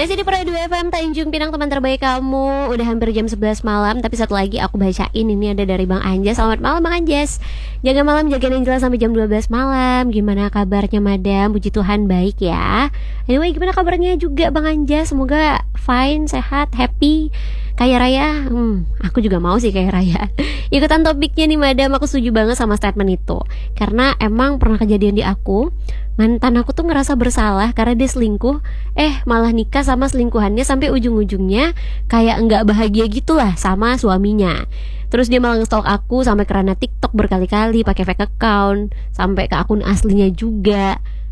Masih di Pro 2 FM Tanjung Pinang, teman terbaik kamu. Udah hampir jam 11 malam, tapi satu lagi aku bacain. Ini ada dari Bang Anjas. Selamat malam Bang Anjas. Jaga malam, jagain Angela sampai jam 12 malam. Gimana kabarnya Madam? Puji Tuhan baik ya. Anyway, gimana kabarnya juga Bang Anjas? Semoga fine, sehat, happy, kaya raya. Aku juga mau sih kaya raya. Ikutan topiknya nih Madam. Aku setuju banget sama statement itu. Karena emang pernah kejadian di aku. Mantan aku tuh ngerasa bersalah karena dia selingkuh, malah nikah sama selingkuhannya sampai ujung-ujungnya kayak nggak bahagia gitulah sama suaminya. Terus dia malah nge-stalk aku sampai kerana TikTok berkali-kali pakai fake account, sampai ke akun aslinya juga.